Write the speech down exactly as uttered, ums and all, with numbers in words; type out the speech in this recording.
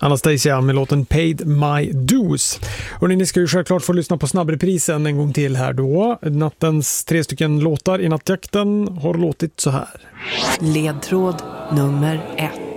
Anastasia med låten Paid My Dues. Och ni ska ju självklart få lyssna på snabbreprisen en gång till här då. Nattens tre stycken låtar i nattjakten har låtit så här. Ledtråd nummer ett.